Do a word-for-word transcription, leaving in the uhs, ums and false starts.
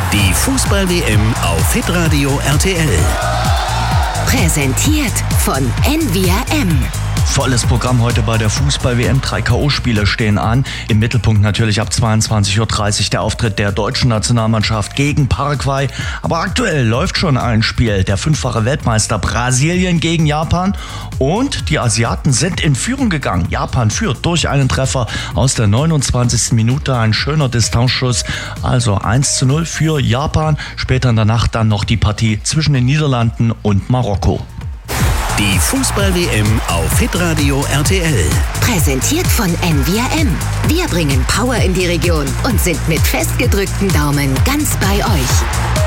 Die Fußball-W M auf Hitradio R T L. Präsentiert von Envia M. Volles Programm heute bei der Fußball-W M. Drei K O-Spiele stehen an. Im Mittelpunkt natürlich ab zweiundzwanzig Uhr dreißig der Auftritt der deutschen Nationalmannschaft gegen Paraguay. Aber aktuell läuft schon ein Spiel. Der fünffache Weltmeister Brasilien gegen Japan. Und die Asiaten sind in Führung gegangen. Japan führt durch einen Treffer aus der neunundzwanzigsten Minute. Ein schöner Distanzschuss. Also eins zu null für Japan. Später in der Nacht dann noch die Partie zwischen den Niederlanden und Marokko. Die Fußball-W M auf Hitradio R T L. Präsentiert von Envia M. Wir bringen Power in die Region und sind mit festgedrückten Daumen ganz bei euch.